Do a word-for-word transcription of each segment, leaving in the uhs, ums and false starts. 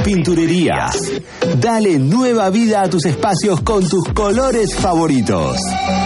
Pinturerías. Dale nueva vida a tus espacios con tus colores favoritos.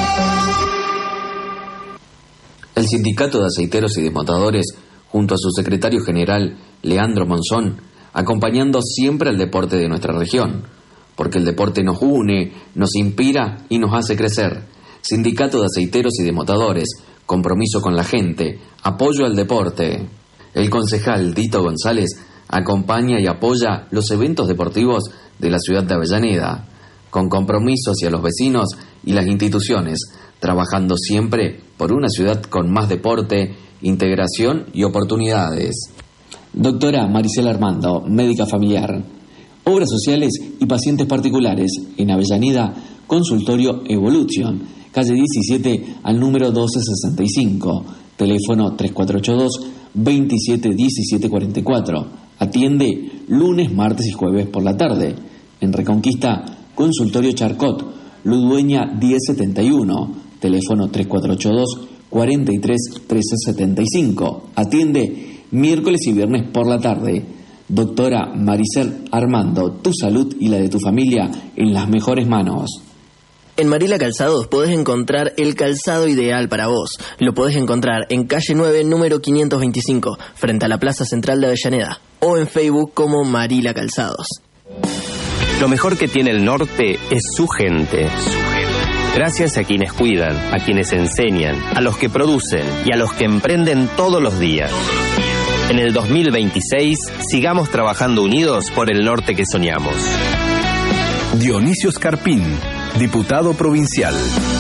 El Sindicato de Aceiteros y Desmontadores, junto a su secretario general, Leandro Monzón, acompañando siempre al deporte de nuestra región, porque el deporte nos une, nos inspira y nos hace crecer. Sindicato de Aceiteros y Desmontadores, compromiso con la gente, apoyo al deporte. El concejal Dito González acompaña y apoya los eventos deportivos de la ciudad de Avellaneda, con compromiso hacia los vecinos y las instituciones, trabajando siempre por una ciudad con más deporte, integración y oportunidades. Doctora Maricela Armando, médica familiar. Obras sociales y pacientes particulares en Avellaneda, consultorio Evolution, calle diecisiete al número doce sesenta y cinco, teléfono tres cuatro ocho dos, veintisiete diecisiete cuarenta y cuatro. Atiende lunes, martes y jueves por la tarde. En Reconquista, consultorio Charcot, Ludueña diez setenta y uno, teléfono tres cuatro ocho dos, cuarenta y tres trece setenta y cinco. Atiende miércoles y viernes por la tarde. Doctora Maricela Armando, tu salud y la de tu familia en las mejores manos. En Marila Calzados podés encontrar el calzado ideal para vos. Lo podés encontrar en calle nueve, número quinientos veinticinco, frente a la Plaza Central de Avellaneda, o en Facebook como Marila Calzados. Lo mejor que tiene el norte es su gente. Gracias a quienes cuidan, a quienes enseñan, a los que producen y a los que emprenden todos los días. En el dos mil veintiséis, sigamos trabajando unidos por el norte que soñamos. Dionisio Scarpín, diputado provincial.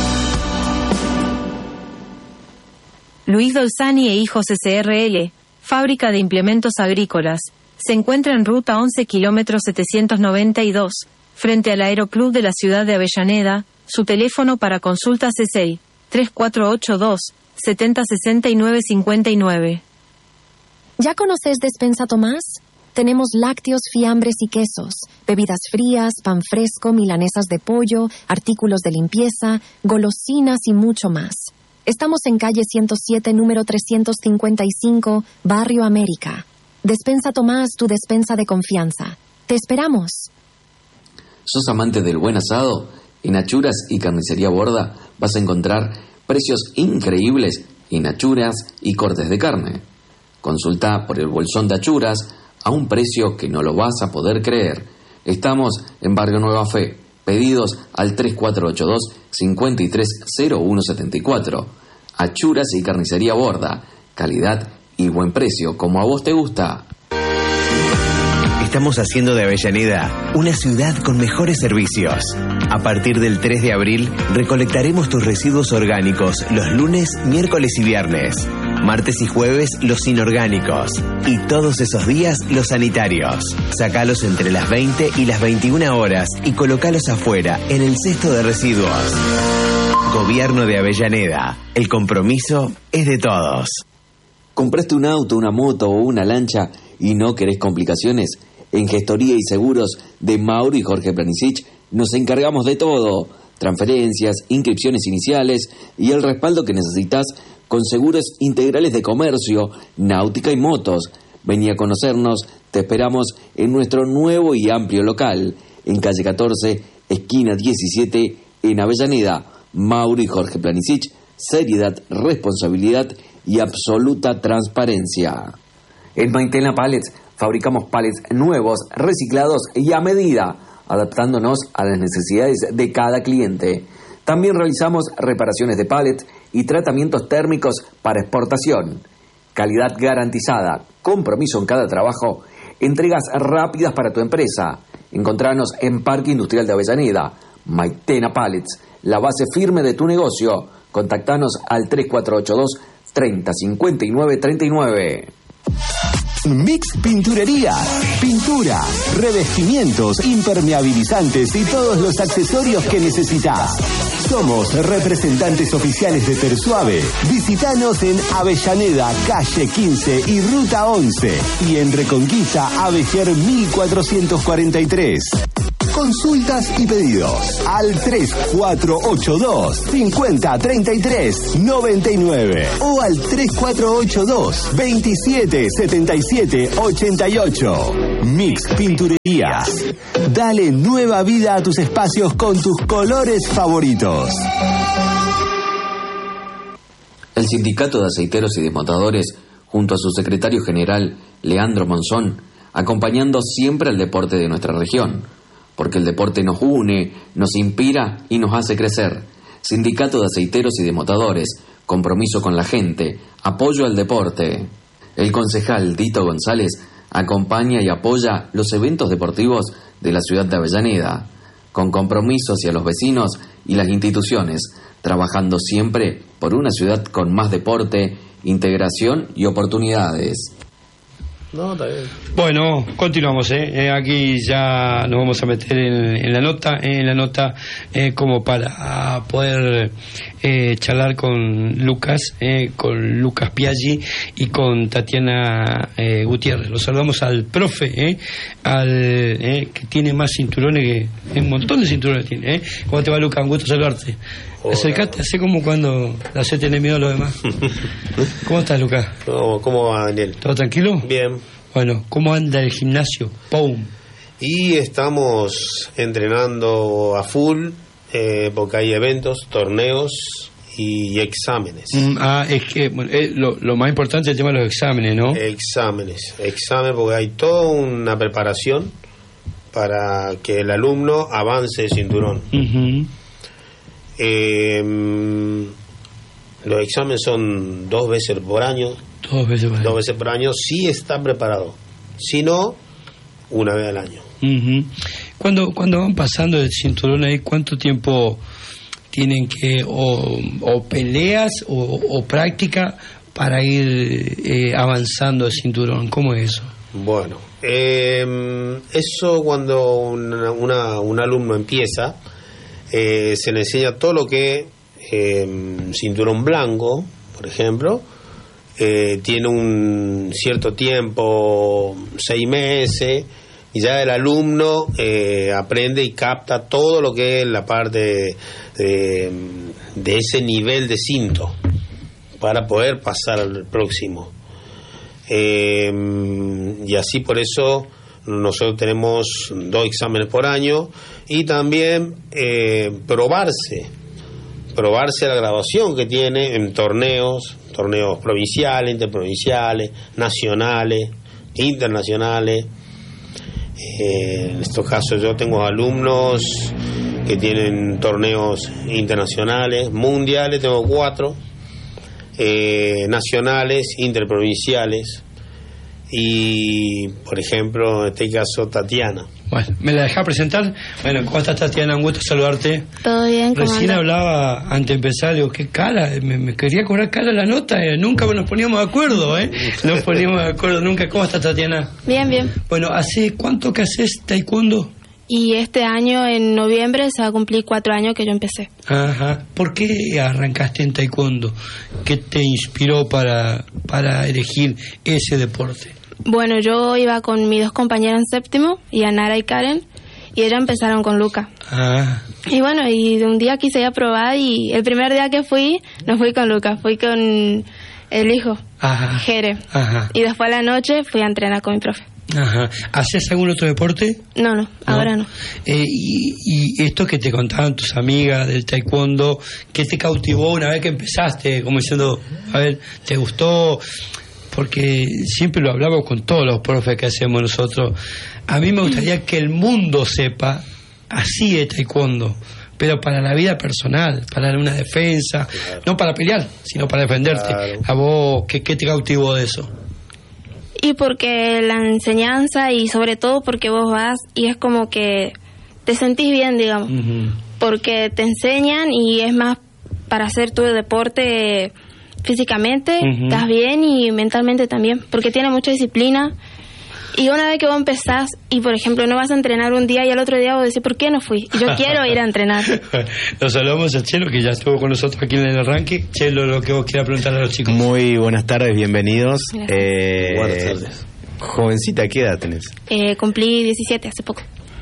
Luis Dolzani e Hijos S R L, fábrica de implementos agrícolas, se encuentra en ruta once kilómetros setecientos noventa y dos, frente al Aeroclub de la ciudad de Avellaneda. Su teléfono para consultas es el tres cuatro ocho dos, setenta sesenta y nueve cincuenta y nueve. ¿Ya conoces Despensa Tomás? Tenemos lácteos, fiambres y quesos, bebidas frías, pan fresco, milanesas de pollo, artículos de limpieza, golosinas y mucho más. Estamos en calle ciento siete, número trescientos cincuenta y cinco, Barrio América. Despensa Tomás, tu despensa de confianza. Te esperamos. ¿Sos amante del buen asado? En Achuras y Carnicería Borda vas a encontrar precios increíbles en achuras y cortes de carne. Consulta por el bolsón de achuras a un precio que no lo vas a poder creer. Estamos en Barrio Nueva Fe. Pedidos al tres cuatro ocho dos, cinco tres cero uno siete cuatro. Achuras y Carnicería Borda. Calidad y buen precio, como a vos te gusta. Estamos haciendo de Avellaneda una ciudad con mejores servicios. A partir del tres de abril, recolectaremos tus residuos orgánicos los lunes, miércoles y viernes. Martes y jueves, los inorgánicos. Y todos esos días, los sanitarios. Sacalos entre las veinte y las veintiuna horas y colocalos afuera, en el cesto de residuos. Gobierno de Avellaneda. El compromiso es de todos. ¿Compraste un auto, una moto o una lancha y no querés complicaciones? En Gestoría y Seguros de Mauro y Jorge Planisic nos encargamos de todo. Transferencias, inscripciones iniciales y el respaldo que necesitas con seguros integrales de comercio, náutica y motos. Vení a conocernos, te esperamos en nuestro nuevo y amplio local, en calle catorce, esquina diecisiete, en Avellaneda. Mauro y Jorge Planisic, seriedad, responsabilidad y absoluta transparencia. En Maitena Pallets fabricamos pallets nuevos, reciclados y a medida, adaptándonos a las necesidades de cada cliente. También realizamos reparaciones de pallets y tratamientos térmicos para exportación. Calidad garantizada, compromiso en cada trabajo, entregas rápidas para tu empresa. Encontranos en Parque Industrial de Avellaneda. Maitena Pallets, la base firme de tu negocio. Contactanos al tres cuatro ocho dos, treinta cincuenta y nueve treinta y nueve. Mix Pinturería, pintura, revestimientos, impermeabilizantes y todos los accesorios que necesitas. Somos representantes oficiales de Persuave. Visítanos en Avellaneda, calle quince y ruta once. Y en Reconquista, Avejer mil cuatrocientos cuarenta y tres. consultas y pedidos al tres cuatro ocho dos, cinco cero tres tres, nueve nueve o al tres cuatro ocho dos, veintisiete setenta y siete ochenta y ocho. Mix Pinturerías. Dale nueva vida a tus espacios con tus colores favoritos. El Sindicato de Aceiteros y Desmontadores, junto a su secretario general, Leandro Monzón, acompañando siempre al deporte de nuestra región, porque el deporte nos une, nos inspira y nos hace crecer. Sindicato de Aceiteros y Desmontadores, compromiso con la gente, apoyo al deporte. El concejal Dito González acompaña y apoya los eventos deportivos de la ciudad de Avellaneda, con compromiso hacia los vecinos y las instituciones, trabajando siempre por una ciudad con más deporte, integración y oportunidades. No, está bien. Bueno, continuamos, ¿eh? Eh, aquí ya nos vamos a meter en, en la nota, en la nota eh, como para poder eh, charlar con Lucas, eh, con Lucas Piaggi y con Tatiana eh, Gutiérrez. Los saludamos al profe, eh, al eh, que tiene más cinturones que un montón de cinturones tiene. Eh. ¿Cómo te va, Lucas? Un gusto saludarte. Hola. Acercate, así como cuando la C tiene miedo a los demás. ¿Cómo estás, Lucas? ¿Cómo, ¿Cómo va, Daniel? ¿Todo tranquilo? Bien. Bueno, ¿cómo anda el gimnasio? ¡Pum! Y estamos entrenando a full, eh, porque hay eventos, torneos y exámenes. Mm, ah, es que bueno, eh, lo, lo más importante es el tema de los exámenes, ¿no? Exámenes, exámenes, porque hay toda una preparación para que el alumno avance el cinturón. Uh-huh. Eh, los exámenes son dos veces por año. Dos veces por año. Dos veces por año, si está preparado. Si no, una vez al año. Uh-huh. Cuando, cuando van pasando el cinturón ahí, ¿cuánto tiempo tienen que, o, o peleas o, o práctica para ir eh, avanzando el cinturón? ¿Cómo es eso? Bueno, eh, eso cuando una, una, un alumno empieza, Eh, se le enseña todo lo que eh, cinturón blanco, por ejemplo, eh, tiene un cierto tiempo, seis meses, y ya el alumno eh, aprende y capta todo lo que es la parte de, de, de ese nivel de cinto para poder pasar al próximo. Eh, y así por eso nosotros tenemos dos exámenes por año y también eh, probarse, probarse la graduación que tiene en torneos, torneos provinciales, interprovinciales, nacionales, internacionales. Eh, en estos casos yo tengo alumnos que tienen torneos internacionales, mundiales, tengo cuatro, eh, nacionales, interprovinciales. Y, por ejemplo, en este caso, Tatiana. Bueno, ¿me la dejás presentar? Bueno, ¿cómo estás, Tatiana? Un gusto saludarte. Todo bien, ¿cómo Recién anda? hablaba, antes de empezar, digo, qué cara, me, me quería cobrar cara la nota, eh, nunca nos poníamos de acuerdo, ¿eh? No nos poníamos de acuerdo nunca. ¿Cómo estás, Tatiana? Bien, bien. Bueno, ¿hace cuánto que haces taekwondo? Y este año, en noviembre, se va a cumplir cuatro años que yo empecé. Ajá. ¿Por qué arrancaste en taekwondo? ¿Qué te inspiró para, para elegir ese deporte? Bueno, yo iba con mis dos compañeras en séptimo, y Nara y Karen, y ellas empezaron con Luca. Ah. Y bueno, y de un día quise ir a probar, y el primer día que fui, no fui con Luca, fui con el hijo, Ajá. Jere. Ajá. Y después a la noche fui a entrenar con mi profe. Ajá. ¿Haces algún otro deporte? No, no, ahora no. Eh, y, y esto que te contaban tus amigas del taekwondo, ¿qué te cautivó una vez que empezaste? Como diciendo, a ver, ¿te gustó? Porque siempre lo hablamos con todos los profes que hacemos nosotros. A mí me gustaría que el mundo sepa así de taekwondo, pero para la vida personal, para una defensa, claro. No para pelear, sino para defenderte. Claro. ¿A vos qué, qué te cautivó de eso? Y porque la enseñanza, y sobre todo porque vos vas y es como que te sentís bien, digamos. Uh-huh. Porque te enseñan y es más para hacer tu deporte físicamente, uh-huh. Estás bien, y mentalmente también, porque tiene mucha disciplina. Y una vez que vos empezás y, por ejemplo, no vas a entrenar un día y al otro día vos decís, ¿por qué no fui? Y yo quiero ir a entrenar. Nos saludamos a Chelo, que ya estuvo con nosotros aquí en el arranque. Chelo, lo que vos quieras preguntar a los chicos. Muy buenas tardes, bienvenidos. Eh, buenas tardes. Jovencita, ¿qué edad tenés? Eh, cumplí diecisiete hace poco.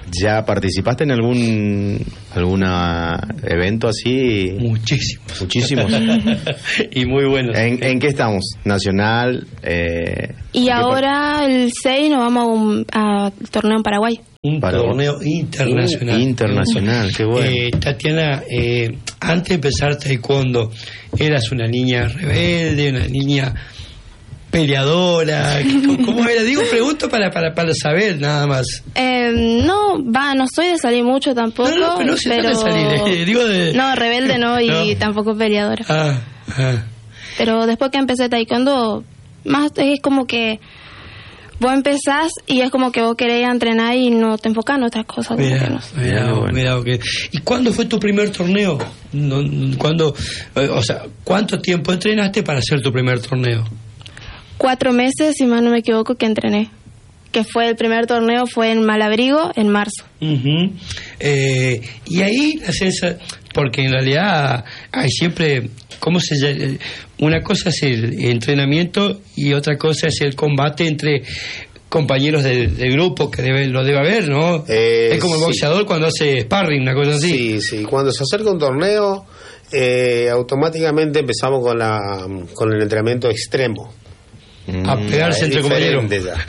¿Ya participaste en algún alguna evento así? Muchísimos. Muchísimos. Y muy buenos. ¿En, ¿En qué estamos? ¿Nacional? Eh, y ahora el seis nos vamos a un a torneo en Paraguay. Un Para torneo vos. internacional. Internacional, qué bueno. Eh, Tatiana, eh, antes de empezar taekwondo, ¿eras una niña rebelde, una niña peleadora? ¿Cómo era? Digo, pregunto para, para, para saber nada más. Eh, no, va, no soy de salir mucho tampoco. No, no, pero no se pero... de salir, eh, digo de... No, rebelde no, y no. tampoco peleadora. Ah, ah. Pero después que empecé taekwondo, más es como que vos empezás y es como que vos querés entrenar y no te enfocás en otras cosas. Mira, no. mira, bueno. mira, okay. ¿Y cuándo fue tu primer torneo? ¿Cuándo, o sea, ¿cuánto tiempo entrenaste para hacer tu primer torneo? Cuatro meses, si más no me equivoco, que entrené. Que fue el primer torneo, fue en Malabrigo, en marzo. Uh-huh. eh, y ahí la sensación, porque en realidad hay siempre, ¿cómo se llama? Una cosa es el entrenamiento y otra cosa es el combate entre compañeros de, de grupo, que debe, lo debe haber, ¿no? Eh, es como el boxeador sí. cuando hace sparring, una cosa así. Sí, sí, cuando se acerca un torneo, eh, automáticamente empezamos con, la, con el entrenamiento extremo. A pegarse entre compañeros.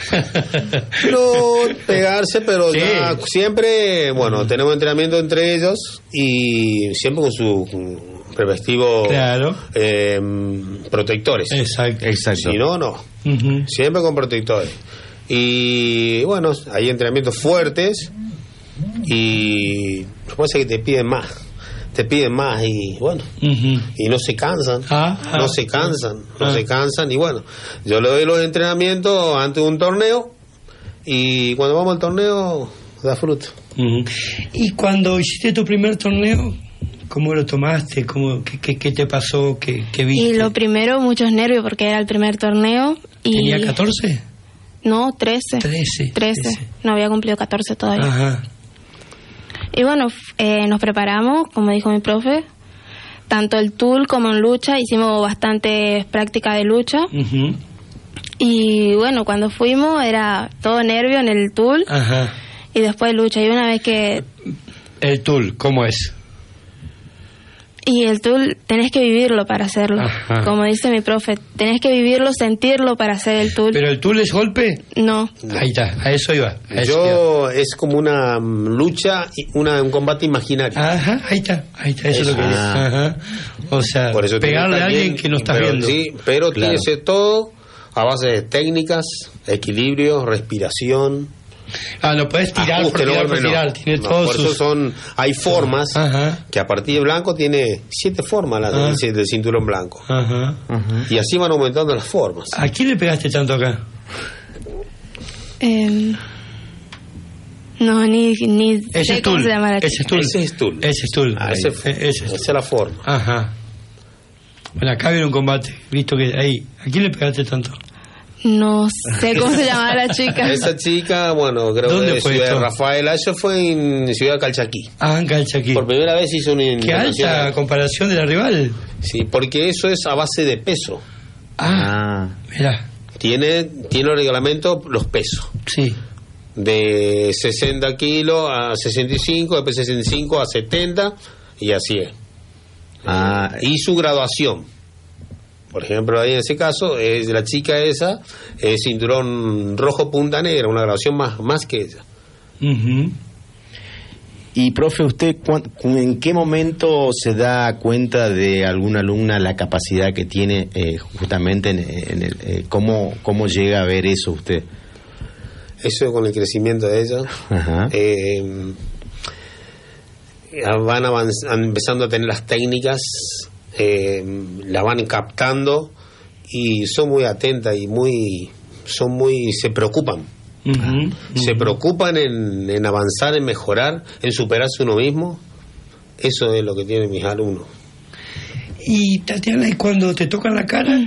No pegarse, pero sí. ya siempre, bueno, tenemos entrenamiento entre ellos y siempre con su respectivo claro. eh, protectores. Exacto. Exacto. Si no, no. Uh-huh. Siempre con protectores. Y bueno, hay entrenamientos fuertes y después es que te piden más. Te piden más y bueno, uh-huh. y no se cansan, ah, ah, no se cansan, ah, no ah. se cansan y bueno, yo le doy los entrenamientos antes de un torneo y cuando vamos al torneo da fruto. Uh-huh. Y cuando hiciste tu primer torneo, ¿cómo lo tomaste? ¿Cómo, qué, qué, qué te pasó? ¿Qué, qué viste? Y lo primero, muchos nervios porque era el primer torneo. Y... ¿Tenía catorce? No, trece. trece. trece. No había cumplido catorce todavía. Ajá. Y bueno, eh, nos preparamos, como dijo mi profe, tanto el tool como en lucha, hicimos bastante práctica de lucha. Uh-huh. Y bueno, cuando fuimos era todo nervio en el tool. Ajá. Y después lucha. Y una vez que... ¿El tool cómo es? Y el tool tenés que vivirlo para hacerlo. Ajá. Como dice mi profe, tenés que vivirlo, sentirlo para hacer el tool. ¿Pero el tool es golpe? No. Ahí está, a eso iba. A eso Yo iba. Es como una lucha, una, un combate imaginario. Ajá, ahí está, ahí está, eso, eso es lo que es. Ajá. O sea, por eso pegarle a alguien que no estás pero, viendo. Sí, pero claro. tiene que ser todo a base de técnicas, equilibrio, respiración. Ah, lo puedes tirar ajuste, por tirar, no, por no, tirar. Tiene no, todos por sus... eso son, hay formas, ajá. que a partir de blanco tiene siete formas la ah. del, del cinturón blanco. Ajá. Ajá. Y así van aumentando las formas. ¿A quién le pegaste tanto acá? Eh, no, ni, ni ese sé es cómo tool. se llama la Ese es tool. Ese es tool. Ese es tool. Ah, ese, ese, esa es la forma. Ajá. Bueno, acá viene un combate. Visto que ahí. ¿A quién le pegaste tanto? No sé cómo se llamaba la chica. Esa chica, bueno, creo que de Ciudad de Rafaela. Eso fue en Ciudad Calchaquí. Ah, en Calchaquí. Por primera vez hizo una... ¿Qué alta comparación de la rival? Sí, porque eso es a base de peso. Ah, mira. Tiene, tiene el reglamento los pesos. Sí. De sesenta kilos a sesenta y cinco, después sesenta y cinco a setenta, y así es. Ah, y su graduación. Por ejemplo, ahí en ese caso, es la chica esa, es cinturón rojo punta negra, una graduación más, más que ella. Uh-huh. Y, profe, ¿usted en qué momento se da cuenta de alguna alumna la capacidad que tiene eh, justamente en, en el... Eh, ¿cómo, ¿Cómo llega a ver eso usted? Eso con el crecimiento de ella. Ajá. Eh, van avanz- empezando a tener las técnicas, eh, la van captando y son muy atentas y muy son muy se preocupan uh-huh, uh-huh. se preocupan en, en avanzar, en mejorar, en superarse uno mismo. Eso es lo que tienen mis alumnos. Y Tatiana, ¿y cuando te tocan la cara?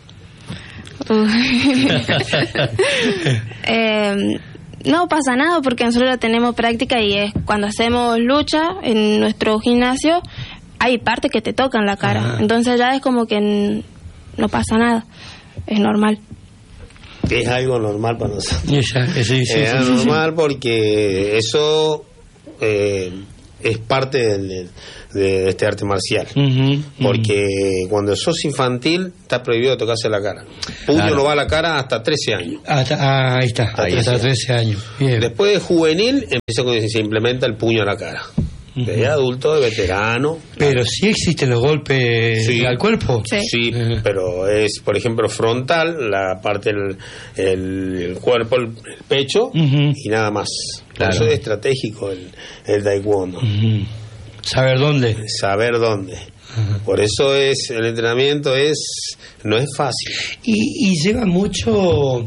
eh, no pasa nada porque nosotros tenemos práctica y es cuando hacemos lucha en nuestro gimnasio hay partes que te tocan la cara. Ah. Entonces ya es como que n- no pasa nada, es normal. es algo normal para nosotros. Esa, ese, sí, sí, es sí, algo sí, normal sí. porque eso eh, es parte del, de este arte marcial. Uh-huh, porque uh-huh. cuando sos infantil está prohibido tocarse la cara. Puño claro. no va a la cara hasta trece años. Hasta, ah, ahí está, hasta, hasta trece años. Bien. Después de juvenil empieza cuando se implementa el puño a la cara. Uh-huh. De adulto, de veterano. Pero claro. sí existen los golpes sí. al cuerpo. Sí, sí uh-huh. pero es, por ejemplo, frontal, la parte del el, el cuerpo, el, el pecho uh-huh. y nada más. Claro. Eso es estratégico el, el taekwondo. Uh-huh. Saber dónde. Saber dónde. Uh-huh. Por eso es el entrenamiento es no es fácil. Y, y lleva mucho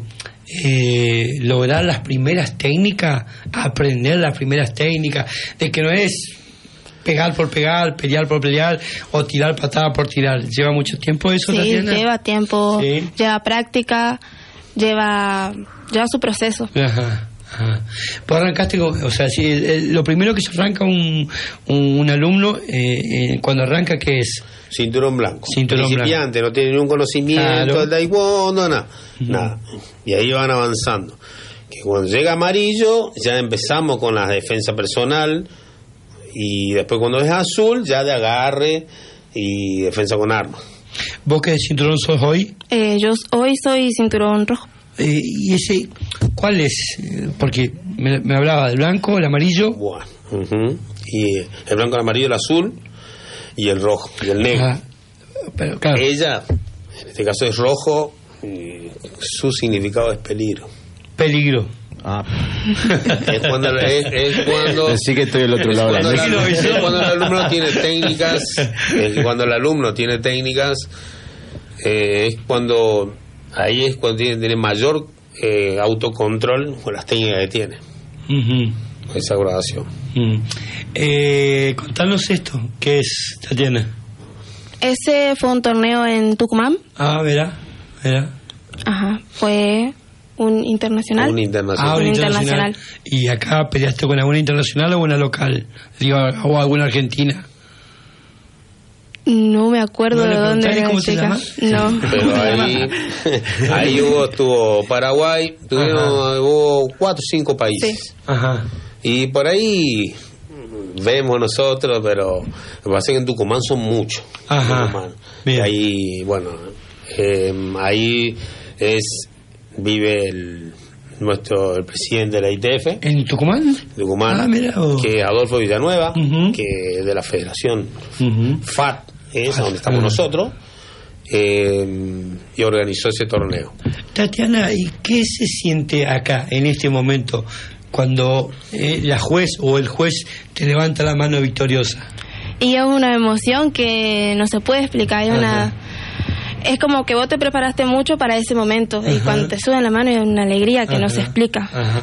eh, lograr las primeras técnicas, aprender las primeras técnicas, de que no es pegar por pegar, pelear por pelear o tirar patada por tirar. ¿Lleva mucho tiempo eso, sí, Tatiana? Lleva tiempo, ¿Sí? lleva práctica, lleva, lleva su proceso. Ajá. Ajá. Pues arrancaste, o sea, si el, el, lo primero que se arranca un, un, un alumno eh, eh, cuando arranca, ¿qué es? Cinturón blanco. Cinturón principiante, blanco. No tiene ningún conocimiento claro. del taekwondo, nada, uh-huh. nada. Y ahí van avanzando. Que cuando llega amarillo, ya empezamos con la defensa personal. Y después cuando es azul, ya de agarre y defensa con armas. ¿Vos qué cinturón sos hoy? Eh, yo hoy soy cinturón rojo. Eh, ¿Y ese cuál es? Porque me, me hablaba del blanco, el amarillo. Bueno, uh-huh. Y el blanco, el amarillo, el azul y el rojo y el negro. Ah, pero, claro. Ella, en este caso es rojo, y su significado es peligro. Peligro. Ah. Es cuando es, es cuando sí que estoy del otro lado de la mesa. Es cuando el alumno tiene técnicas, es cuando el alumno tiene técnicas, eh, es cuando ahí es cuando tiene, tiene mayor eh, autocontrol con las técnicas que tiene. Uh-huh. Esa graduación. Uh-huh. Eh, contanos esto, ¿qué es, Tatiana? Ese fue un torneo en Tucumán. Ah, verá, verá. Ajá, fue un internacional. Un internacional. Ah, un un internacional. internacional. ¿Y acá peleaste con alguna internacional o una local? Digo, o alguna argentina. No me acuerdo ¿No de dónde era cómo la chica. No. Pero ahí, ahí hubo, estuvo Paraguay, tuvieron, hubo cuatro o cinco países. Sí. Ajá. Y por ahí vemos nosotros, pero lo que pasa es que en Tucumán son muchos. Ajá. Y ahí, bueno, eh, ahí es vive el nuestro el presidente de la I T F. ¿En Tucumán? Tucumán, ah, mira, oh. que es Adolfo Villanueva, uh-huh. que es de la Federación uh-huh. F A T, es donde estamos uh-huh. nosotros, eh, y organizó ese torneo. Tatiana, ¿y qué se siente acá en este momento cuando eh, la juez o el juez te levanta la mano victoriosa? Y es una emoción que no se puede explicar, es uh-huh. una... Es como que vos te preparaste mucho para ese momento. Ajá. Y cuando te suben la mano es una alegría que Ajá. no se explica. Ajá.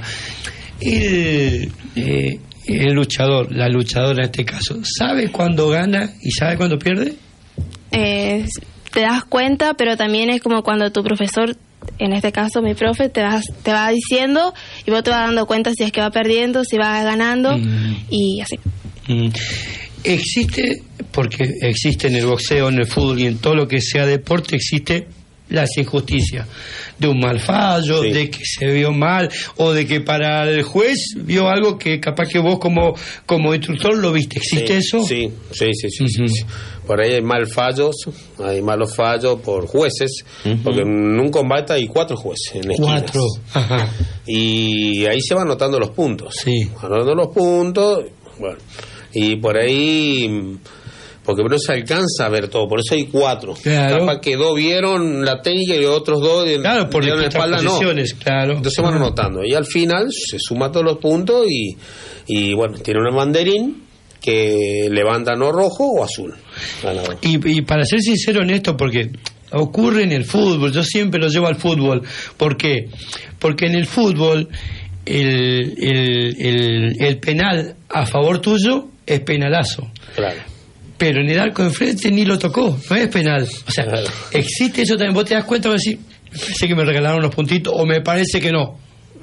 El, eh, el luchador, la luchadora en este caso, ¿sabe cuándo gana y sabe cuándo pierde? Eh, te das cuenta, pero también es como cuando tu profesor, en este caso mi profe, te, vas, te va diciendo y vos te vas dando cuenta si es que va perdiendo, si va ganando mm. y así. Mm. Existe, porque existe en el boxeo, en el fútbol y en todo lo que sea deporte, existe las injusticias de un mal fallo, sí. de que se vio mal o de que para el juez vio algo que capaz que vos como como instructor lo viste. ¿Existe sí, eso? Sí, sí, sí, sí, uh-huh. sí, sí. Por ahí hay mal fallos, hay malos fallos por jueces, uh-huh. porque en un combate hay cuatro jueces en esquinas. Cuatro, ajá. Y ahí se van anotando los puntos. Sí. Anotando los puntos, bueno. Y por ahí, porque no se alcanza a ver todo, por eso hay cuatro. Claro. Capaz que dos vieron la técnica y otros dos claro, por dieron la espalda, no. Claro. Entonces se van anotando. Y al final se suman todos los puntos y, y bueno, tiene un banderín que levantan o rojo o azul. Y, y para ser sincero en esto, porque ocurre en el fútbol, yo siempre lo llevo al fútbol. ¿Por qué? Porque en el fútbol el, el, el, el penal a favor tuyo es penalazo. Claro. Pero en el arco de enfrente ni lo tocó, no es penal. O sea, claro. existe eso también. Vos te das cuenta de decir, me parece que me regalaron unos puntitos o me parece que no.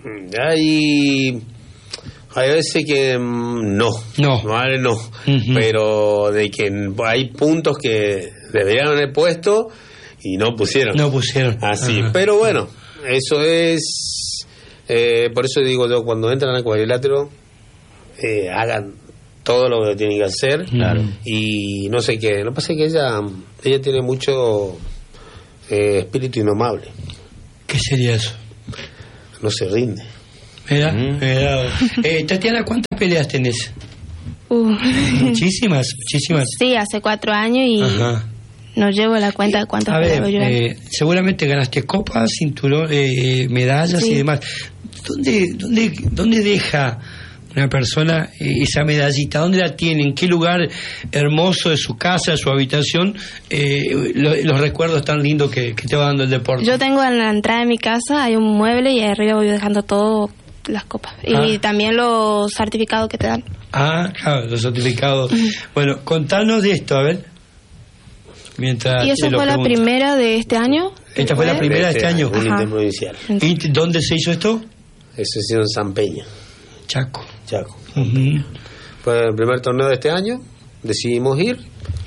Hay, hay veces que no. No. Vale, no. Uh-huh. Pero de que hay puntos que deberían haber puesto y no pusieron. No pusieron. Así. Ajá. Pero bueno, eso es, eh, por eso digo yo, cuando entran al cuadrilátero, eh, hagan todo lo que tienen que hacer, claro. Y no sé qué, lo que pasa es que ella, ella tiene mucho eh, espíritu indomable. ¿Qué sería eso? No se rinde. Mira, mm. mira. Eh, Tatiana, ¿cuántas peleas tenés? Uh. Muchísimas, muchísimas. Sí, hace cuatro años y Ajá. no llevo la cuenta de cuántas A peleas ver, yo eh, seguramente ganaste copas, cinturón, eh, medallas sí. y demás. ¿Dónde, dónde, dónde deja una persona eh, esa medallita? ¿Dónde la tiene? ¿En qué lugar hermoso de su casa, de su habitación, eh, lo, los recuerdos tan lindos que, que te va dando el deporte? Yo tengo en la entrada de mi casa, hay un mueble y ahí arriba voy dejando todo, las copas. Ah. Y también los certificados que te dan. Ah, claro, los certificados. Bueno, contanos de esto, a ver. Mientras y esa fue la primera de este año. ¿Esta fue la primera de este año? Un interprovincial. ¿Y dónde se hizo esto? Eso se hizo en San Peña. Chaco. Chaco. Uh-huh. Fue el primer torneo de este año, decidimos ir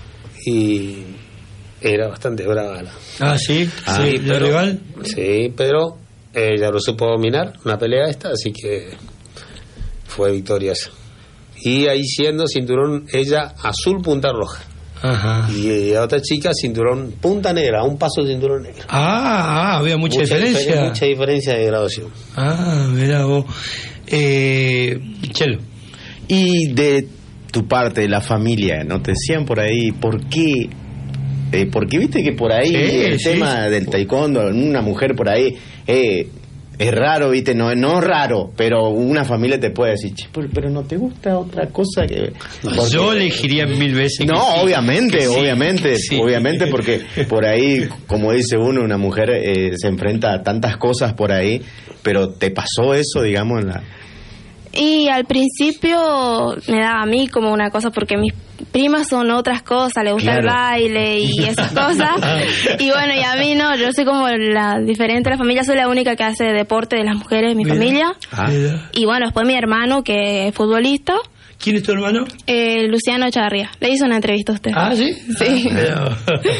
y era bastante brava la... Ah, sí, ah, sí, pero, rival. Sí, pero ella lo supo dominar, una pelea esta, así que fue victoriosa. Y ahí siendo cinturón, ella azul punta roja. Ajá. Y la otra chica cinturón punta negra, un paso de cinturón negro. Ah, ah había mucha, mucha diferencia. Difer- mucha diferencia de graduación. Ah, mira vos. Eh, Chelo. Y de tu parte, de la familia, ¿no te decían por ahí por qué? Eh, porque viste que por ahí sí, el sí, tema sí. del taekwondo, una mujer por ahí, eh, es raro, viste, no, no es raro, pero una familia te puede decir, che, pero, pero no te gusta otra cosa que... Porque... Yo elegiría mil veces. No, que obviamente, sí, obviamente, sí. obviamente, porque por ahí, como dice uno, una mujer eh, se enfrenta a tantas cosas por ahí, pero ¿te pasó eso, digamos, en la...? Y al principio me daba a mí como una cosa porque mis primas son otras cosas, le gusta claro. el baile y esas cosas. Y bueno, y a mí no, yo soy como la diferente de la familia, soy la única que hace deporte de las mujeres de mi Mira. familia. Ah. Y bueno, después mi hermano que es futbolista. ¿Quién es tu hermano? Eh, Luciano Echavarría. Le hizo una entrevista a usted. Ah, ¿sí? Sí. Ah,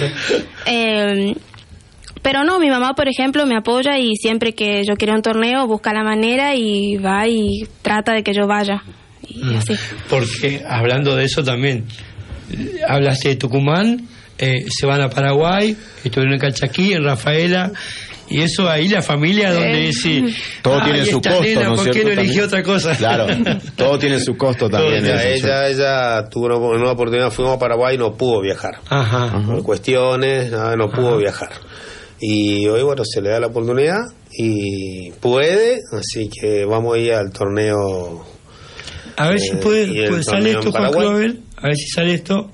eh, pero no, mi mamá, por ejemplo, me apoya y siempre que yo quiero un torneo busca la manera y va y trata de que yo vaya. Y mm. así. Porque hablando de eso también, hablaste de Tucumán, eh, se van a Paraguay, estuvieron en Calchaquí, en Rafaela, y eso ahí la familia donde eh. sí, todo ah, tiene su costo, nena, ¿no es ¿por qué cierto? no eligió otra cosa? Claro, todo tiene su costo también. Ella, ella, ella tuvo una, una oportunidad, fuimos a Paraguay y no pudo viajar. Ajá. Por cuestiones, nada, no pudo Ajá. viajar. Y hoy, bueno, se le da la oportunidad y puede, así que vamos a ir al torneo. A ver eh, si puede, puede sale esto, Juan Clover, a ver si sale esto.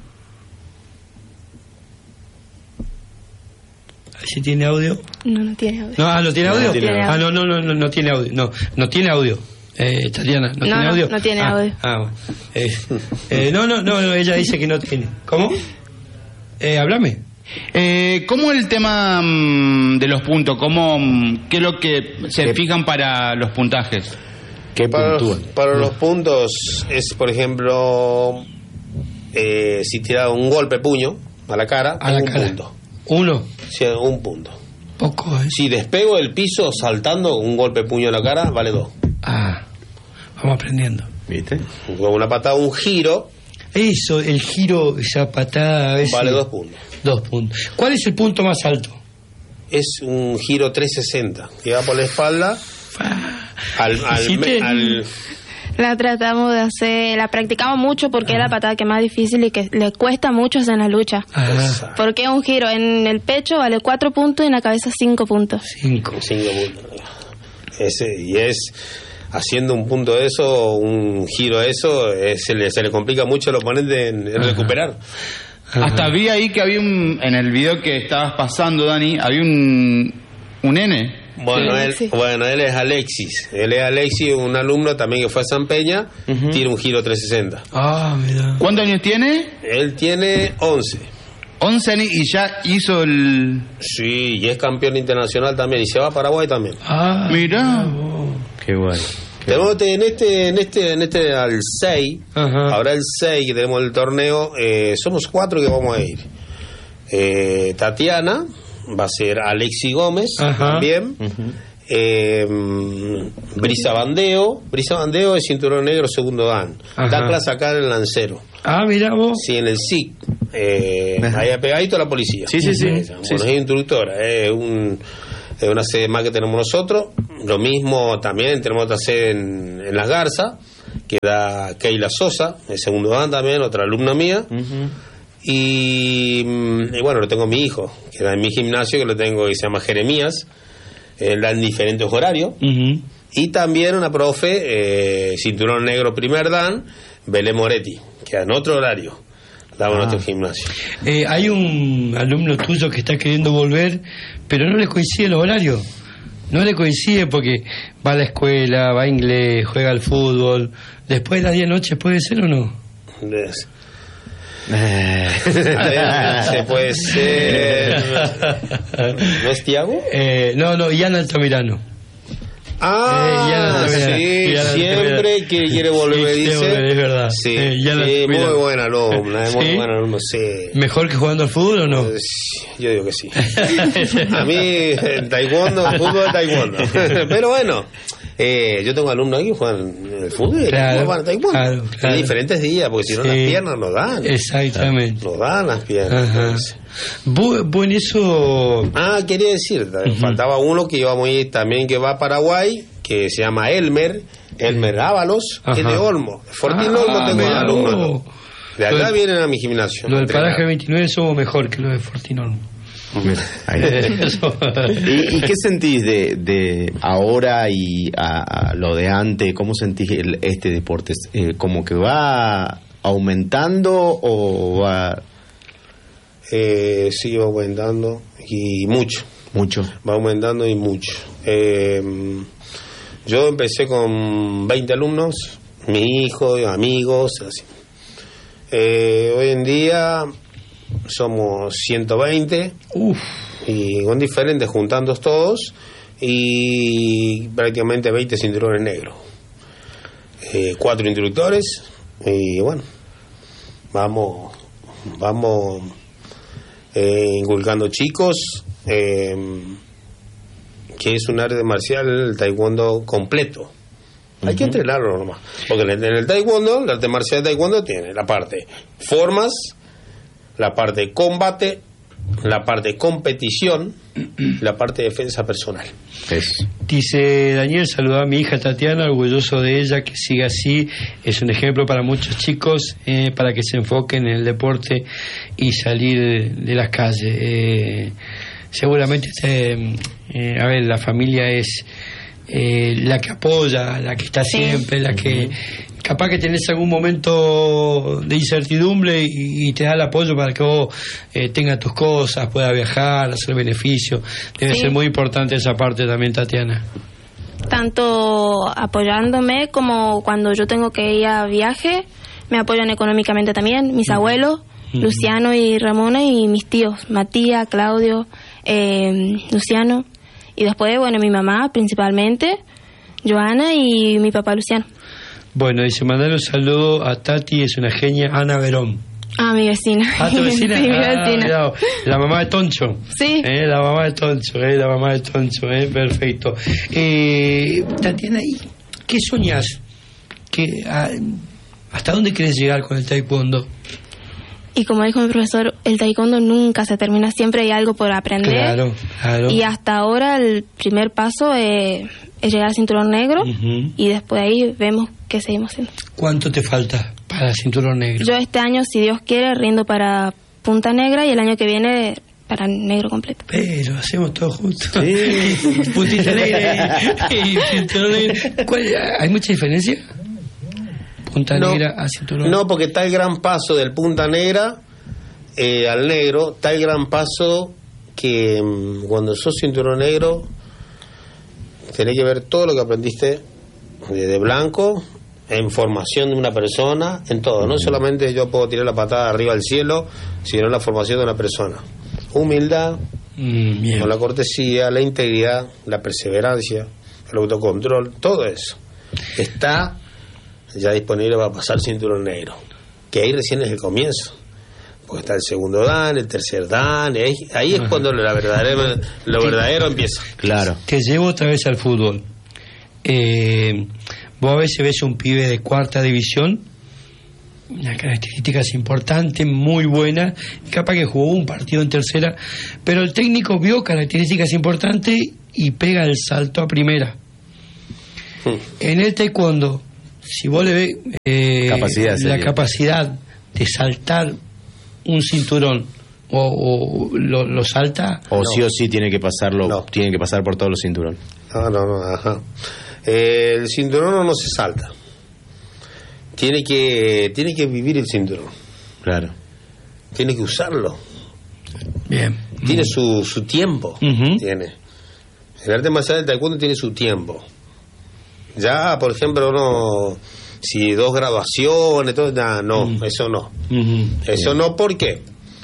A ver si tiene audio. No, no tiene audio. No, ah, ¿no tiene audio? No, tiene ah, no, no, no, no, no tiene audio. No, no tiene audio. Eh, Tatiana, ¿no, no tiene no, audio? No tiene ah, audio. Ah, bueno. Eh, eh, no, no, no, no, ella dice que no tiene. ¿Cómo? Eh, háblame. Eh, ¿Cómo el tema mmm, de los puntos? ¿Cómo, ¿Qué es lo que se ¿Qué? fijan para los puntajes? ¿Qué para, los, para los puntos es, por ejemplo, eh, si tira un golpe puño a la cara, a la un cara. punto. ¿Uno? Sí, un punto. Poco, ¿eh? Si despego del piso saltando un golpe puño a la cara, vale dos. Ah, vamos aprendiendo. ¿Viste? Con una patada, un giro. Eso, el giro, esa patada. A veces vale dos puntos. Dos puntos. ¿Cuál es el punto más alto? Es un giro trescientos sesenta, que va por la espalda al, al, me, al... La tratamos de hacer, la practicamos mucho porque ah. es la patada que es más difícil y que le cuesta mucho hacer en la lucha. Ah. Porque un giro en el pecho vale cuatro puntos y en la cabeza cinco puntos. Cinco. Cinco puntos. Ese, y es... haciendo un punto de eso, un giro de eso, eh, se, le, se le complica mucho al oponente en, en recuperar. Ajá. Hasta vi ahí que había un, en el video que estabas pasando, Dani, había un, un nene. Bueno, sí, él, sí. bueno, él es Alexis. Él es Alexis, un alumno también que fue a San Peña, uh-huh. tira un giro trescientos sesenta. Ah, mira. ¿Cuántos años tiene? Él tiene once. once años y ya hizo el... Sí, y es campeón internacional también, y se va a Paraguay también. Ah, mira. Qué bueno. Tenemos en este, en este, en este al seis, Ajá. ahora el seis que tenemos el torneo, eh, somos cuatro que vamos a ir. Eh, Tatiana, va a ser Alexi Gómez. Ajá. También. Uh-huh. Eh, Brisa Bandeo. Brisa Bandeo es cinturón negro segundo dan. Ajá. Da clase acá en el Lancero. Ah, mira vos. Sí, en el S I C. Eh, ahí pegadito a la policía. Sí, sí, sí. Bueno, sí, es sí. instructora. Es un, es una sede más que tenemos nosotros. Lo mismo también tenemos otra sede en, en Las Garzas, que da Keila Sosa, el segundo dan también, otra alumna mía. Uh-huh. Y, y bueno, lo tengo a mi hijo, que da en mi gimnasio, que lo tengo, que se llama Jeremías. Él da en diferentes horarios. Uh-huh. Y también una profe, eh, cinturón negro primer dan, Belén Moretti, que da en otro horario, daba en ah. otro gimnasio. Eh, hay un alumno tuyo que está queriendo volver, pero no le coincide el horario. No le coincide porque va a la escuela, va a inglés, juega al fútbol. Después de las diez noches, ¿puede ser o no? Es... Se puede ser. ¿No es Tiago? Eh, no, no, Ian Altamirano. Ah, eh, sí, Altamirano. Siempre que quiere volver, me dice. Es verdad. Sí, eh, sí muy buena alumna, es muy ¿Sí? buena alumna, sí. ¿Mejor que jugando al fútbol o no? Yo digo que sí. A mí, en taekwondo, fútbol es taekwondo. Pero bueno. Eh, yo tengo alumnos aquí que juegan en el fútbol, claro, juegan taekwondo claro, claro. En diferentes días, porque si no sí. las piernas no dan. Exactamente. No dan las piernas. Bu- bueno, eso. Ah, quería decir, uh-huh. faltaba uno que iba muy también que va a Paraguay, que se llama Elmer, Elmer Ábalos, que es de Olmo. Fortín ah, Olmo tengo alumnos. De acá de, vienen a mi gimnasio. Lo del Paraje veintinueve somos mejor que lo de Fortín Olmo. ¿Y, ¿Y qué sentís de, de ahora y a, a lo de antes? ¿Cómo sentís el, este deporte? Eh, ¿Como que va aumentando o va...? Eh, sí, va aumentando y mucho. Mucho. Va aumentando y mucho. Eh, yo empecé con veinte alumnos, mi hijo, amigos, así. Eh, hoy en día... somos ciento veinte. Uf. Y con diferentes, juntando todos, y prácticamente veinte cinturones negros, eh, cuatro instructores, y bueno, vamos vamos eh, inculcando chicos, eh, que es un arte marcial, el taekwondo completo. Uh-huh. Hay que entrenarlo nomás, porque en el taekwondo, el arte marcial de taekwondo tiene la parte formas, la parte de combate, la parte de competición, la parte de defensa personal. Es. Dice Daniel, saluda a mi hija Tatiana, orgulloso de ella, que siga así, es un ejemplo para muchos chicos, eh, para que se enfoquen en el deporte y salir de las calles. Eh, seguramente, eh, eh, a ver, la familia es eh, la que apoya, la que está siempre, sí. la que... Uh-huh. Capaz que tenés algún momento de incertidumbre y, y te da el apoyo para que vos eh, tengas tus cosas, puedas viajar, hacer beneficio. Debe sí. ser muy importante esa parte también, Tatiana. Tanto apoyándome como cuando yo tengo que ir a viaje, me apoyan económicamente también. Mis uh-huh. abuelos, uh-huh. Luciano y Ramona, y mis tíos, Matías, Claudio, eh, Luciano. Y después, bueno, mi mamá principalmente, Joana, y mi papá Luciano. Bueno, dice, mandar un saludo a Tati, es una genia, Ana Verón. Ah, mi vecina. Ah, tu vecina. Sí, mi ah, vecina. Cuidado. La mamá de Toncho. Sí. Eh, la mamá de Toncho, eh, la mamá de Toncho, eh, perfecto. Eh, Tatiana, ¿qué soñás? ¿Qué, a, ¿Hasta dónde querés llegar con el taekwondo? Y como dijo mi profesor, el taekwondo nunca se termina, siempre hay algo por aprender. Claro, claro. Y hasta ahora el primer paso es, es llegar al cinturón negro, uh-huh. y después ahí vemos qué seguimos haciendo. ¿Cuánto te falta para el cinturón negro? Yo este año, si Dios quiere, rindo para punta negra y el año que viene para negro completo. Pero hacemos todo juntos. Sí. Puntita negra y, y cinturón negro. ¿Cuál, ¿Hay mucha diferencia? Punta no, negra a cinturón. No, porque está el gran paso del punta negra eh, al negro, está el gran paso que um, cuando sos cinturón negro tenés que ver todo lo que aprendiste de, de blanco, en formación de una persona, en todo. No solamente yo puedo tirar la patada arriba al cielo, sino en la formación de una persona. Humildad, mm, con la cortesía, la integridad, la perseverancia, el autocontrol, todo eso está ya disponible para pasar cinturón negro, que ahí recién es el comienzo, porque está el segundo dan, el tercer dan, ahí, ahí es cuando la verdadera, lo verdadero empieza. Claro. Te llevo otra vez al fútbol. Eh, vos a veces ves un pibe de cuarta división, unas características importantes, muy buenas, y capaz que jugó un partido en tercera, pero el técnico vio características importantes y pega el salto a primera. Hmm. En el taekwondo, si vos le ves eh, capacidad, la capacidad de saltar un cinturón o, o lo, lo salta, o no. sí o sí tiene que pasarlo, no. tiene que pasar por todos los cinturones. No, no, no, ajá. Eh, el cinturón no se salta. Tiene que tiene que vivir el cinturón. Claro. Tiene que usarlo. Bien. Tiene su, su tiempo. Uh-huh. Tiene. El arte marcial del taekwondo tiene su tiempo. Ya, por ejemplo, no, si dos graduaciones, todo, nah, no, uh-huh. eso no. Uh-huh. Eso no, ¿por qué?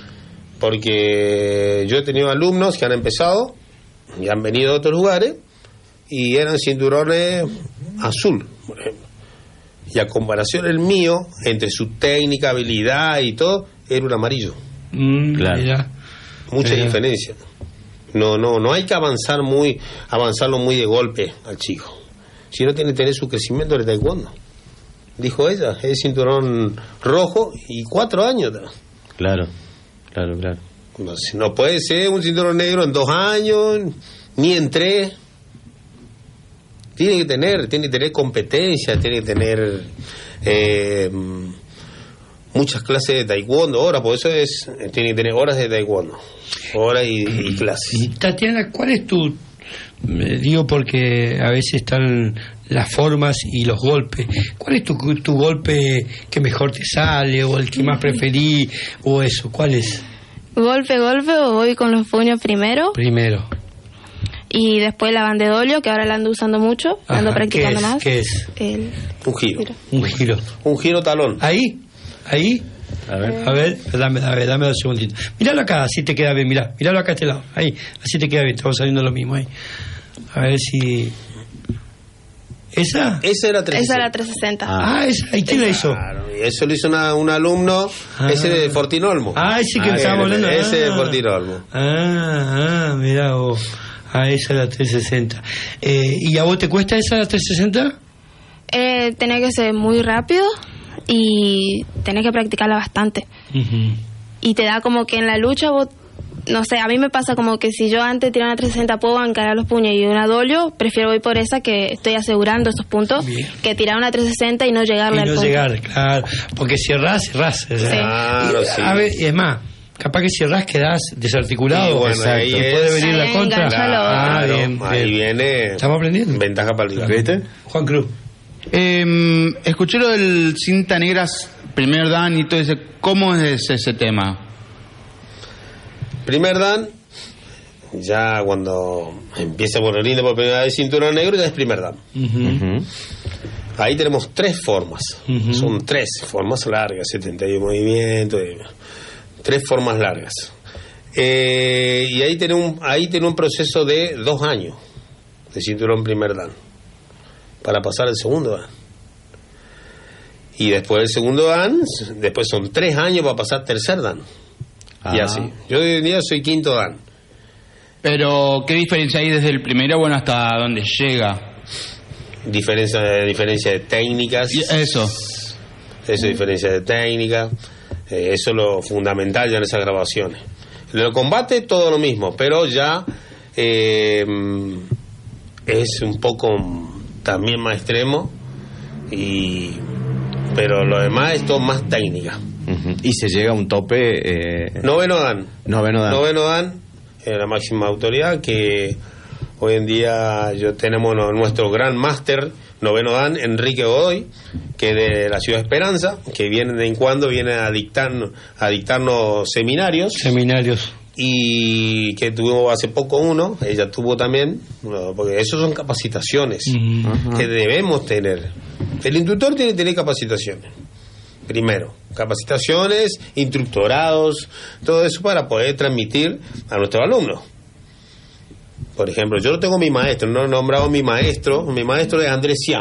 Porque yo he tenido alumnos que han empezado y han venido de otros lugares y eran cinturones azul, por ejemplo. Y a comparación el mío, entre su técnica, habilidad y todo, era un amarillo. Mm, claro. Mira. Mucha Mira. diferencia. No, no, no hay que avanzar muy, avanzarlo muy de golpe al chico. Si no tiene que tener su crecimiento en el taekwondo. Dijo ella, es cinturón rojo y cuatro años. Claro, claro, claro. No, no puede ser un cinturón negro en dos años, ni en tres. Tiene que tener, tiene que tener competencia, tiene que tener eh, muchas clases de taekwondo, horas, por eso es, tiene que tener horas de taekwondo, horas y, y clases. Y Tatiana, ¿cuál es tu, me digo porque a veces están las formas y los golpes, ¿cuál es tu, tu golpe que mejor te sale o el que más preferí o eso, cuál es? Golpe, golpe o voy con los puños primero. Primero. Y después la bandedolio, que ahora la ando usando mucho, Ajá, ando practicando ¿qué es? más. ¿Qué es? El... Un giro. Giro. Un giro. Un giro talón. Ahí, ahí. A ver, a ver, dame, dame, dame dos segunditos. Míralo acá, así te queda bien, mirá. Míralo acá a este lado, ahí, así te queda bien, estamos saliendo lo mismo ahí. A ver si... ¿Esa? Esa era trescientos sesenta. Esa era trescientos sesenta. Ah, ah esa, ¿y quién la hizo? Claro, eso lo hizo una, un alumno, ah. ese de Fortinolmo. Ah, ese que ah, estábamos hablando. Ese ah. de Fortinolmo. Ah, ah, mirá vos. Ah, esa era trescientos sesenta. Eh, ¿Y a vos te cuesta esa trescientos sesenta? Eh, tenés que ser muy rápido y tenés que practicarla bastante. Uh-huh. Y te da como que en la lucha vos, no sé, a mí me pasa como que si yo antes tiraba una trescientos sesenta puedo encarar los puños y una dolio, prefiero ir por esa que estoy asegurando esos puntos. Bien. Que tirar una trescientos sesenta y no llegarle y al no punto. llegar, claro. Porque si errás, errás. Sí. Claro, y, sí. A ver, es más, capaz que si errás quedás desarticulado. Sí, bueno, exacto. ahí es... puede venir la contra. Claro, ah, bien, ahí bien. viene. Estamos aprendiendo. Ventaja para el rival. ¿Viste? Juan Cruz. Eh, escuché lo del cinta negras, primer dan y todo ese. ¿Cómo es ese tema? Primer dan, ya cuando empieza por el por primera vez cinturón negro, ya es primer dan. Uh-huh. Uh-huh. Ahí tenemos tres formas. Uh-huh. Son tres formas largas, setenta y uno movimientos, tres formas largas. Eh, y ahí tiene un ahí tiene un proceso de dos años de cinturón primer dan para pasar el segundo dan. Y después del segundo dan, después son tres años para pasar tercer dan. Ah. Y así. Yo hoy en día soy quinto dan. Pero, ¿qué diferencia hay desde el primero, bueno, hasta donde llega? Diferencia, diferencia de técnicas. Y eso. Eso, diferencia de técnica. Eh, eso es lo fundamental ya en esas grabaciones. En el combate, todo lo mismo, pero ya eh, es un poco también más extremo. Y, pero lo demás es todo más técnica. Uh-huh. Y se llega a un tope. Eh... Noveno dan. Noveno dan. Noveno dan. La máxima autoridad que hoy en día yo tenemos nuestro gran máster noveno dan, Enrique Godoy, que es de la ciudad de Esperanza, que viene de en cuando viene a dictar a dictarnos seminarios seminarios y que tuvimos hace poco uno, ella tuvo también, porque esos son capacitaciones uh-huh. que debemos tener. El instructor tiene que tener capacitaciones. Primero, capacitaciones, instructorados, todo eso para poder transmitir a nuestros alumnos. Por ejemplo, yo no tengo mi maestro, no he nombrado mi maestro, mi maestro es Andrés Siam.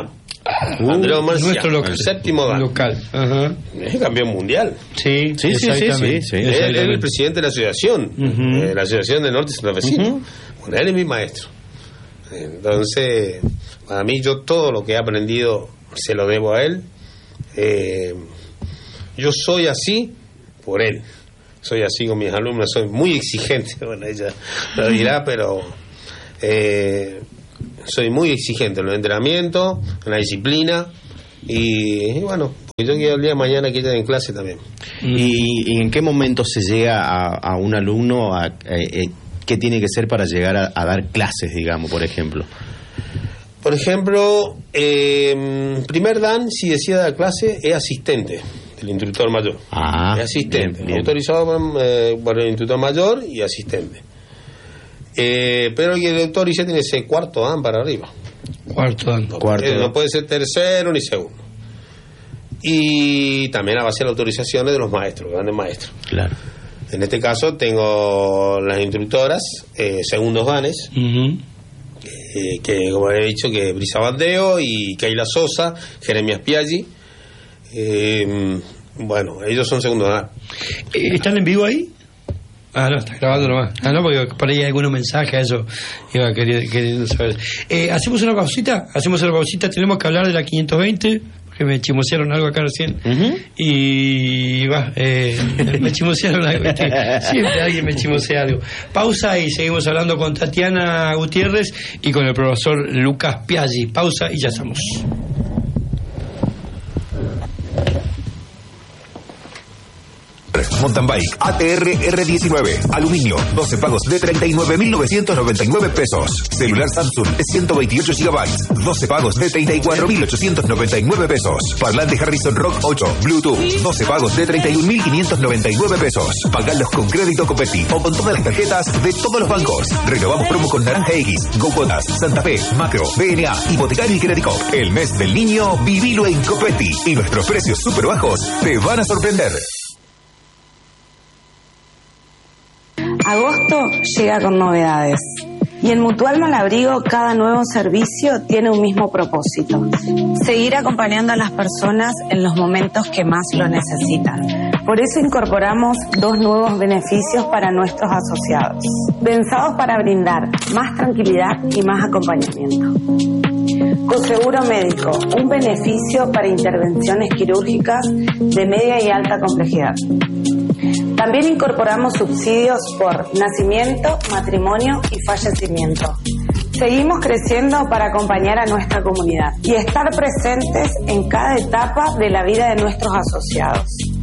Uh, Andrés Marciano, nuestro local, el séptimo dan. Local. Ajá. Es campeón mundial. Sí, sí, sí, sí, sí, sí. Él, él es el presidente de la asociación, uh-huh. eh, la asociación del norte santafesino. Uh-huh. Bueno, él es mi maestro. Entonces, para mí, yo todo lo que he aprendido se lo debo a él. Eh, yo soy así por él. Soy así con mis alumnos, soy muy exigente. Bueno, ella lo dirá, pero eh, soy muy exigente en los entrenamientos, en la disciplina. Y, y bueno, porque yo quiero el día de mañana que estén en clase también. ¿Y, y en qué momento se llega a, a un alumno a, a, a qué tiene que ser para llegar a, a dar clases, digamos, por ejemplo? Por ejemplo, eh, primer dan, si decide dar clase, es asistente del instructor mayor. Ah, es asistente, bien, bien. autorizado eh, por el instructor mayor y asistente. Eh, pero el doctor ya tiene ese cuarto dan para arriba. Cuarto dan. No, cuarto eh, no puede ser tercero ni segundo. Y también a base de las autorizaciones de los maestros, grandes maestros. Claro. En este caso tengo las instructoras, eh, segundos danes. Uh-huh. Eh, que como he dicho, que Brisa Bandeo y Keila Sosa, Jeremías Piaggi, eh, bueno, ellos son segundos dan. ¿Están en vivo ahí? Ah, no, está grabando nomás. Ah, no, porque por ahí hay algunos mensajes, eso iba queriendo, queriendo saber. Eh, ¿Hacemos una pausita? Hacemos una pausita, tenemos que hablar de la quinientos veinte, porque me chismosearon algo acá recién. Uh-huh. Y va, eh, me chismosearon algo. Siempre alguien me chismosea algo. Pausa y seguimos hablando con Tatiana Gutiérrez y con el profesor Lucas Piaggi. Pausa y ya estamos. Mountain Bike A T R R diecinueve, aluminio, doce pagos de treinta y nueve mil novecientos noventa y nueve pesos. Celular Samsung de ciento veintiocho gigabytes, doce pagos de treinta y cuatro mil ochocientos noventa y nueve pesos. Parlante Harrison Rock ocho, Bluetooth, doce pagos de treinta y un mil quinientos noventa y nueve pesos. Pagalos con crédito Copetti o con todas las tarjetas de todos los bancos. Renovamos promo con Naranja X, GoCotas, Santa Fe, Macro, B N A, Hipotecario y Credicop. El mes del niño, vivilo en Copetti y nuestros precios súper bajos te van a sorprender. Agosto llega con novedades y en Mutual Malabrigo cada nuevo servicio tiene un mismo propósito: seguir acompañando a las personas en los momentos que más lo necesitan. Por eso incorporamos dos nuevos beneficios para nuestros asociados, pensados para brindar más tranquilidad y más acompañamiento. Coseguro médico, un beneficio para intervenciones quirúrgicas de media y alta complejidad. También incorporamos subsidios por nacimiento, matrimonio y fallecimiento. Seguimos creciendo para acompañar a nuestra comunidad y estar presentes en cada etapa de la vida de nuestros asociados.